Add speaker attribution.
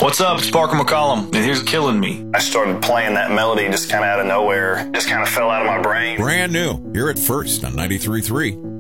Speaker 1: What's up? It's Parker McCollum, and here's Killing Me. I started playing that melody just kind of out of nowhere. Just kind of fell out of my brain.
Speaker 2: Brand new, here at First on 93.3.